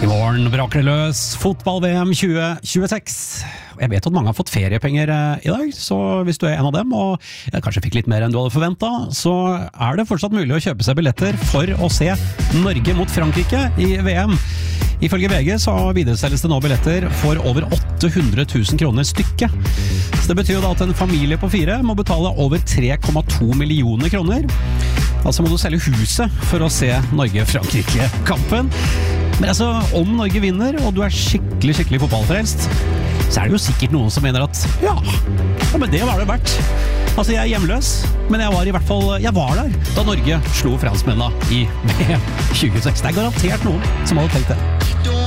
I morgen braker det løs fotball-VM 2026. Jeg vet at mange har fått feriepenger i dag, så hvis du en av dem, og kanskje fikk litt mer enn du hadde forventet, så det fortsatt mulig å kjøpe seg billetter for å se Norge mot Frankrike i VM. Ifølge VG så videreselges det nå billetter for over 800 000 kroner stykket. Så det betyr jo da at en familie på 4 må betale over 3,2 millioner kroner. Altså må du selge huset for å se Norge-Frankrike-kampen. Men altså, om Norge vinner, og du skikkelig fotballfrelst, så det jo sikkert noen som mener at ja, men det var det verdt. Altså, jeg hjemløs, men jeg var der da Norge slo franskmennene i VM 2026. Det garantert noen som hadde tenkt det.